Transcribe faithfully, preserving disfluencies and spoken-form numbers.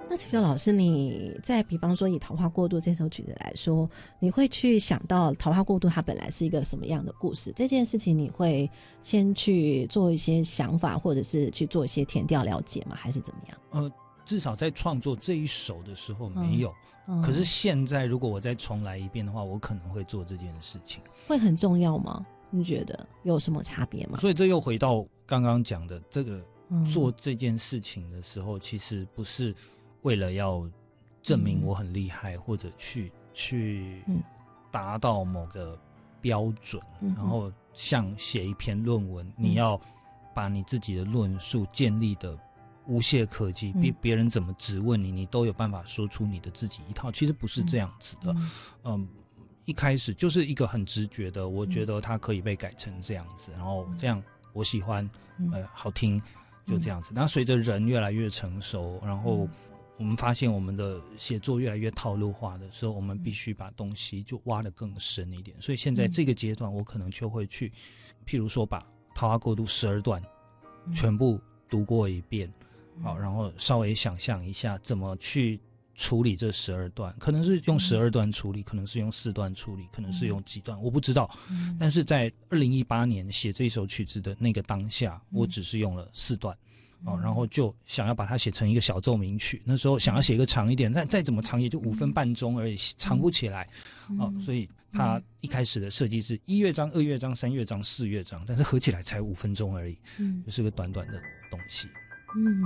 那祈求老师，你在比方说以《桃花过渡》这首曲子来说，你会去想到《桃花过渡》它本来是一个什么样的故事？这件事情你会先去做一些想法，或者是去做一些填调了解吗？还是怎么样？ 呃，至少在创作这一首的时候没有， 嗯嗯、 可是现在如果我再重来一遍的话，我可能会做这件事情。 会很重要吗？你觉得有什么差别吗？ 所以这又回到刚刚讲的这个、嗯、做这件事情的时候，其实不是为了要证明我很厉害，嗯、或者去去达到某个标准，嗯、然后像写一篇论文，嗯、你要把你自己的论述建立的无懈可击，别、嗯、别人怎么质问你，你都有办法说出你的自己一套。其实不是这样子的，嗯。嗯一开始就是一个很直觉的，我觉得它可以被改成这样子，嗯、然后这样我喜欢，嗯、呃，好听，就这样子。然后随着人越来越成熟，然后我们发现我们的写作越来越套路化的时候，我们必须把东西就挖得更深一点。所以现在这个阶段，我可能就会去，譬如说把《桃花过渡》十二段全部读过一遍，嗯、好，然后稍微想象一下怎么去处理这十二段，可能是用十二段处理，可能是用四段处理，可能是用几段，我不知道。嗯、但是在二零一八年写这一首曲子的那个当下，嗯、我只是用了四段，嗯哦，然后就想要把它写成一个小奏鸣曲。那时候想要写一个长一点，但再怎么长也就五分半钟而已，长不起来。嗯、哦，所以它一开始的设计是一乐章、二乐章、三乐章、四乐章，但是合起来才五分钟而已，嗯，就是个短短的东西。 嗯，